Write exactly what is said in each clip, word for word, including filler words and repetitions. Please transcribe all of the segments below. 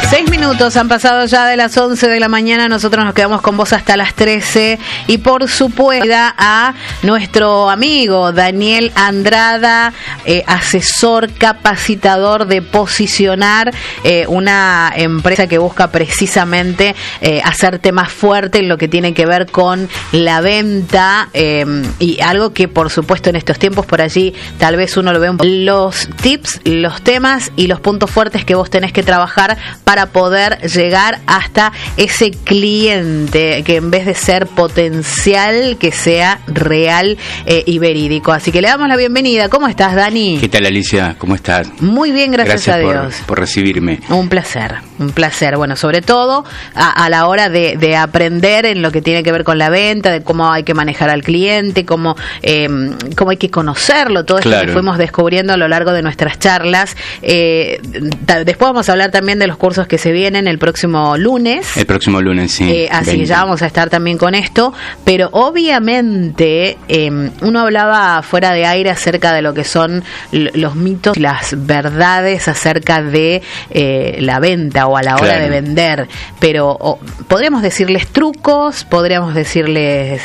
Seis minutos han pasado ya de las once de la mañana. Nosotros nos quedamos con vos hasta las trece. Y por supuesto a nuestro amigo Daniel Andrada, eh, asesor capacitador de Posicionar, eh, una empresa que busca precisamente eh, hacerte más fuerte en lo que tiene que ver con la venta, eh, y algo que por supuesto en estos tiempos por allí tal vez uno lo ve un poco. Los tips, los temas y los puntos fuertes que vos tenés que trabajar para poder llegar hasta ese cliente que en vez de ser potencial, que sea real eh, y verídico. Así que le damos la bienvenida. ¿Cómo estás, Dani? ¿Qué tal, Alicia? ¿Cómo estás? Muy bien, gracias, gracias a por, Dios. por recibirme. Un placer, un placer. Bueno, sobre todo a, a la hora de, de aprender en lo que tiene que ver con la venta, de cómo hay que manejar al cliente, cómo, eh, cómo hay que conocerlo, todo esto Claro. que fuimos descubriendo a lo largo de nuestras charlas. Eh, ta- después vamos a hablar también de los cursos que se vienen el próximo lunes. El próximo lunes, sí. Eh, así que veinte. ya vamos a estar también con esto, pero obviamente eh, uno hablaba fuera de aire acerca de lo que son l- los mitos, las verdades acerca de eh, la venta o a la hora Claro. de vender, pero o, podríamos decirles trucos, podríamos decirles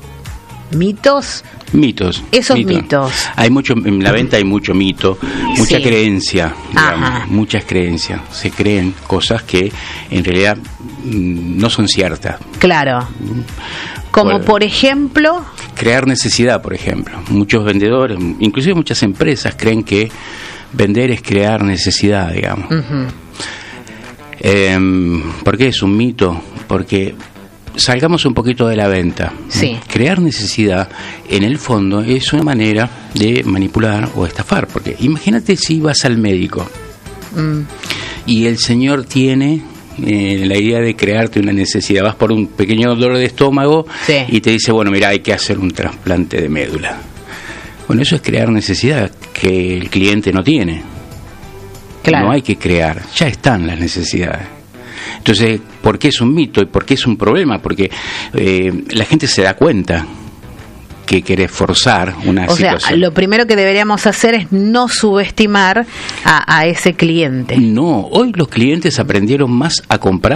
mitos. Mitos. Esos mitos. Hay mucho, en la venta hay mucho mito, mucha Sí. creencia, digamos, Ajá. muchas creencias. Se creen cosas que en realidad mm, no son ciertas. Claro. Como Bueno. por ejemplo, Crear necesidad, por ejemplo. Muchos vendedores, inclusive muchas empresas, creen que vender es crear necesidad, digamos. ujú, Eh, ¿Por qué es un mito? Porque salgamos un poquito de la venta. Sí. Crear necesidad, en el fondo, es una manera de manipular o estafar. Porque imagínate si vas al médico mm, y el señor tiene eh, la idea de crearte una necesidad. Vas por un pequeño dolor de estómago Sí. y te dice, bueno, mira, hay que hacer un trasplante de médula. Bueno, eso es crear necesidad que el cliente no tiene. claro. No hay que crear, ya están las necesidades. Entonces, ¿por qué es un mito y por qué es un problema? Porque eh, la gente se da cuenta que querés forzar una O sea, situación. lo primero que deberíamos hacer es no subestimar a, a ese cliente. No, hoy los clientes aprendieron más a comprar